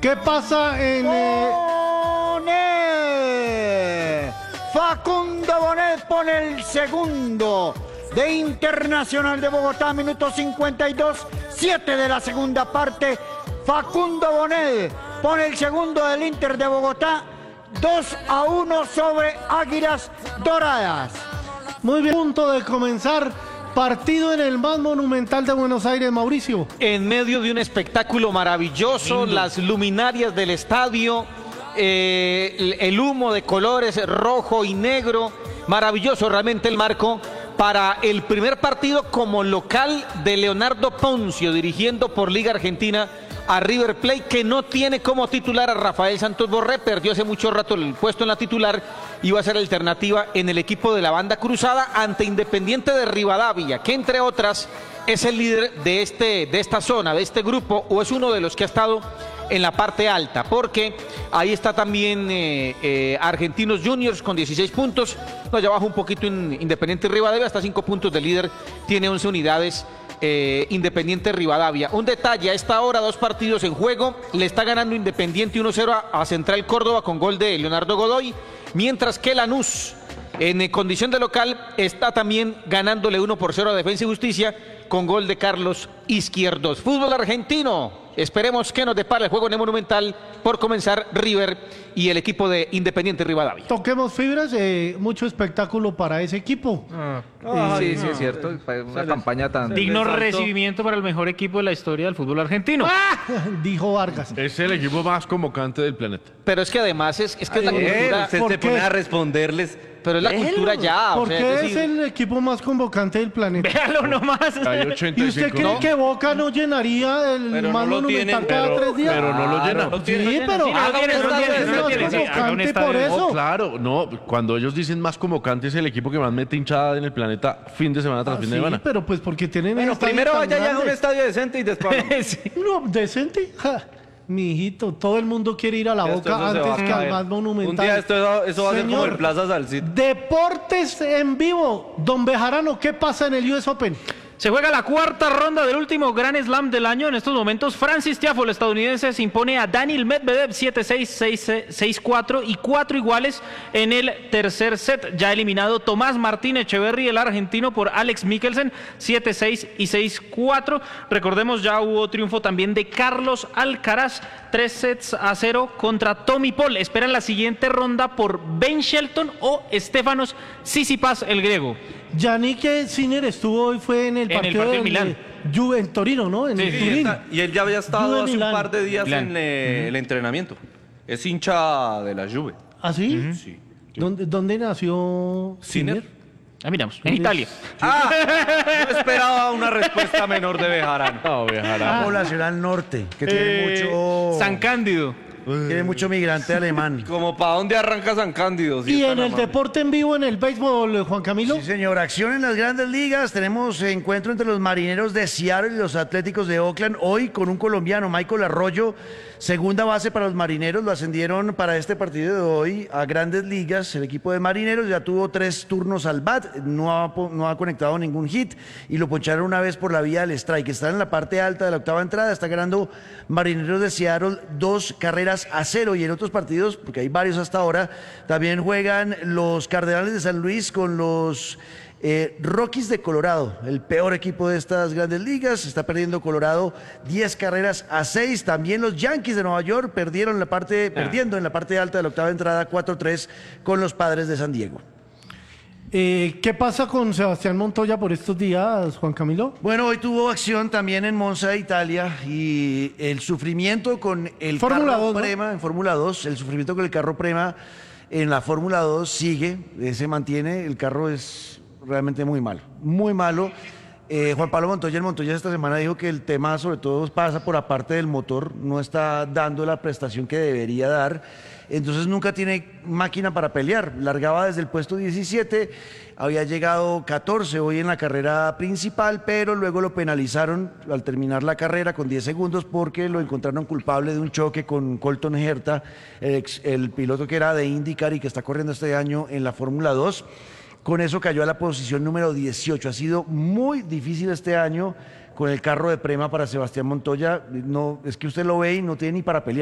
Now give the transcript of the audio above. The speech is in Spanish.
¿Qué pasa en... Bonet. Facundo Bonet pone el segundo de Internacional de Bogotá, minuto 52, 7 de la segunda parte. Facundo Bonet pone el segundo del Inter de Bogotá, 2-1 sobre Águilas Doradas. Muy bien, punto de comenzar partido en el más monumental de Buenos Aires, Mauricio. En medio de un espectáculo maravilloso, las luminarias del estadio, el humo de colores rojo y negro, maravilloso realmente el marco para el primer partido como local de Leonardo Ponzio, dirigiendo por Liga Argentina a River Plate, que no tiene como titular a Rafael Santos Borré, perdió hace mucho rato el puesto en la titular, iba a ser alternativa en el equipo de la banda cruzada ante Independiente de Rivadavia, que entre otras es el líder de esta zona, de este grupo, o es uno de los que ha estado en la parte alta, porque ahí está también Argentinos Juniors con 16 puntos, no, allá abajo un poquito Independiente Rivadavia, hasta 5 puntos de líder, tiene 11 unidades. Independiente Rivadavia. Un detalle, a esta hora 2 partidos en juego, le está ganando Independiente 1-0 a Central Córdoba con gol de Leonardo Godoy, mientras que Lanús, en condición de local, está también ganándole 1-0 a Defensa y Justicia con gol de Carlos Izquierdos. Fútbol argentino, esperemos que nos depara el juego en el Monumental por comenzar River y el equipo de Independiente Rivadavia. Toquemos fibras, mucho espectáculo para ese equipo. Sí, es cierto. Una campaña tan... Digno recibimiento para el mejor equipo de la historia del fútbol argentino. Dijo Vargas. Es el equipo más convocante del planeta. Pero es que además es que es la cultura, Usted se pone a responderles. pero es la cultura ya. ¿Por o sea, qué es es decir, el equipo más convocante del planeta? Véalo nomás. Hay ¿Y 85. usted cree que Boca no llenaría el Pero más no lo monumental tienen, cada 3 días? pero no lo llena. Sí, pero Sí, no lo tiene, es no lo tiene, el no lo más tiene, sí, haga un convocante estadio. por No, eso. claro, no. Cuando ellos dicen más convocante es el equipo que más mete hinchada en el planeta fin de semana tras fin de Sí, semana. pero pues porque tienen Bueno, estadio primero tan vaya ya a un grande. estadio decente y después... Sí. No, decente. Ja, mi hijito, todo el mundo quiere ir a la Esto Boca se va a antes que al caer. más monumental. Un día eso va a ser como Señor, el Plaza Salcid. Deportes en vivo. Don Bejarano, ¿qué pasa en el US Open? Se juega la cuarta ronda del último Grand Slam del año. En estos momentos, Francis Tiafoe, el estadounidense, se impone a Daniil Medvedev 7-6, 6-4 y 4 iguales en el tercer set. Ya eliminado Tomás Martín Echeverry, el argentino, por Alex Mikkelsen 7-6 y 6-4. Recordemos, ya hubo triunfo también de Carlos Alcaraz, 3-0 contra Tommy Paul. Esperan la siguiente ronda por Ben Shelton o Stefanos Tsitsipas, el griego. Yannick Sinner estuvo hoy, fue en el En el partido partido de en Milán. Juve en Torino, ¿no? En el Sí, Turín. y él ya había estado Juve hace un Milán. par de días Milán. en el entrenamiento. Es hincha de la Juve. ¿Ah, sí? Sí. ¿Dónde nació Sinner. Sinner? Ah, miramos, en Italia. No esperaba una respuesta menor de Bejarano. No, viajará. Población al norte, que tiene San Cándido. mucho migrante alemán. Como para dónde arranca San Cándido. si Y es en tan el amable. deporte en vivo, en el béisbol, Juan Camilo. Sí, señor. Acción en las grandes ligas. Tenemos encuentro entre los Marineros de Seattle y los Atléticos de Oakland. Hoy con un colombiano, Michael Arroyo, segunda base para los Marineros. Lo ascendieron para este partido de hoy a grandes ligas. El equipo de Marineros ya tuvo 3 turnos al bat. No ha conectado ningún hit y lo poncharon una vez por la vía del strike. Está en la parte alta de la octava entrada. Está ganando Marineros de Seattle 2-0. Y en otros partidos, porque hay varios hasta ahora, también juegan los Cardenales de San Luis con los Rockies de Colorado, el peor equipo de estas grandes ligas. Está perdiendo Colorado 10-6. También los Yankees de Nueva York perdiendo en la parte alta de la octava entrada 4-3 con los Padres de San Diego. ¿Qué pasa con Sebastián Montoya por estos días, Juan Camilo? Bueno, hoy tuvo acción también en Monza, Italia, y el sufrimiento con el Fórmula carro 2, ¿no? Prema en Fórmula 2, el sufrimiento con el carro Prema en la Fórmula 2 sigue, se mantiene, el carro es realmente muy malo, muy malo. Juan Pablo Montoya, el Montoya esta semana dijo que el tema sobre todo pasa por aparte del motor, no está dando la prestación que debería dar, entonces nunca tiene máquina para pelear, largaba desde el puesto 17, había llegado 14 hoy en la carrera principal, pero luego lo penalizaron al terminar la carrera con 10 segundos porque lo encontraron culpable de un choque con Colton Herta, el piloto que era de IndyCar y que está corriendo este año en la Fórmula 2. Con eso cayó a la posición número 18. Ha sido muy difícil este año con el carro de Prema para Sebastián Montoya. No, es que usted lo ve y no tiene ni para pelear.